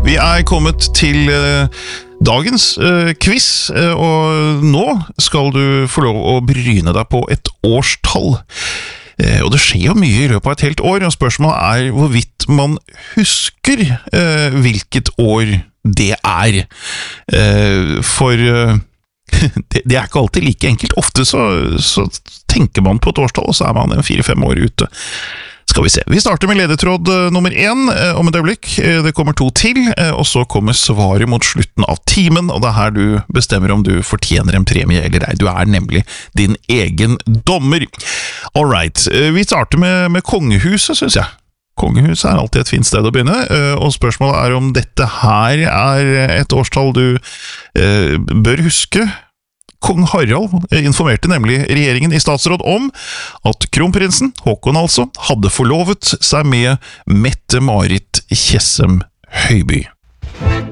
Vi kommet til dagens quiz, og nå skal du få lov å bryne deg på et årstall. Og det skjer jo mye i løpet av et helt år, og spørsmålet hvorvidt man husker hvilket år det For det ikke alltid like enkelt. Ofte så tenker man på et årstall, og så man 4-5 år ute. Skal vi se. Vi starter med ledetråd nummer 1 om et øyeblikk. Det kommer 2 til, og så kommer svaret mot slutten av timen, og det her du bestemmer om du fortjener en premie eller ei. Du nemlig din egen dommer. Alright, vi starter med kongehuset, synes jeg. Kongehuset alltid et fint sted å begynne, og spørsmålet om dette her et årstall du bør huske. Kong Harald informerte nemlig regjeringen i statsråd om at kronprinsen, Håkon altså, hadde forlovet seg med Mette-Marit Tjessem Høiby.